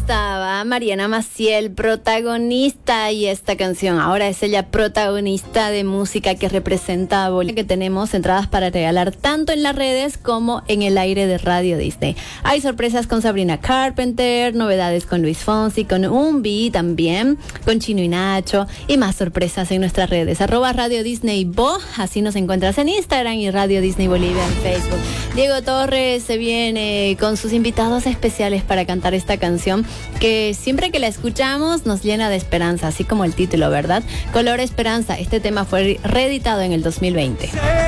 estaba Mariana Maciel, protagonista, y esta canción ahora es ella protagonista de música que representa a Bolivia, que tenemos entradas para regalar tanto en las redes como en el aire de Radio Disney. Hay sorpresas con Sabrina Carpenter, novedades con Luis Fonsi, con Umbi también, con Chino y Nacho, y más sorpresas en nuestras redes, @Radio Disney Bo, así nos encuentras en Instagram, y Radio Disney Bolivia en Facebook. Diego Torres se viene con sus invitados especiales para cantar esta canción que siempre que la escuchamos nos llena de esperanza, así como el título, ¿verdad? Color Esperanza. Este tema fue reeditado en el 2020.